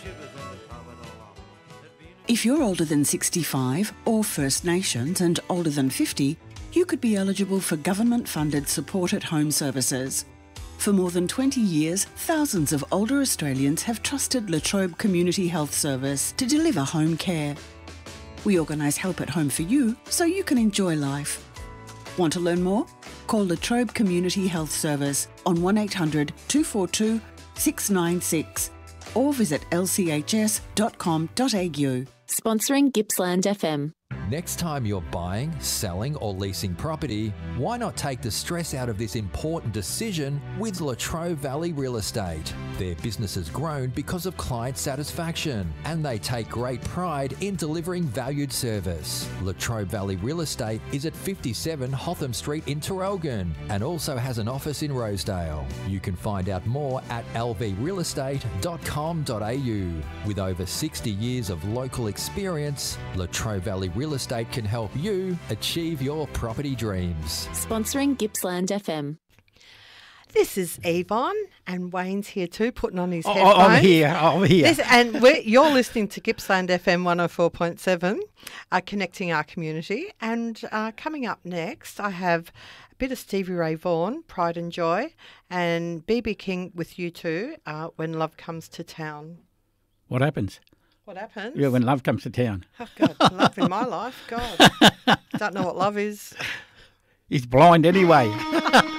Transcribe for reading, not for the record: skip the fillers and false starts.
If you're older than 65 or First Nations and older than 50, you could be eligible for government-funded support at home services. For more than 20 years, thousands of older Australians have trusted La Trobe Community Health Service to deliver home care. We organise help at home for you so you can enjoy life. Want to learn more? Call La Trobe Community Health Service on 1800 242 696 or visit lchs.com.au. Sponsoring Gippsland FM. Next time you're buying, selling or leasing property, why not take the stress out of this important decision with La Trobe Valley Real Estate? Their business has grown because of client satisfaction and they take great pride in delivering valued service. La Trobe Valley Real Estate is at 57 Hotham Street in Traralgon and also has an office in Rosedale. You can find out more at lvrealestate.com.au. With over 60 years of local experience, La Trobe Valley Real Estate can help you achieve your property dreams. Sponsoring Gippsland FM. This is Yvonne, and Wayne's here too, putting on his headphones. I'm here. You're listening to Gippsland FM 104.7, connecting our community. And coming up next, I have a bit of Stevie Ray Vaughan, Pride and Joy, and BB King with you too, When Love Comes to Town. What happens? What happens? Yeah, when love comes to town. Oh, God, love in my life. God. Don't know what love is. He's blind anyway.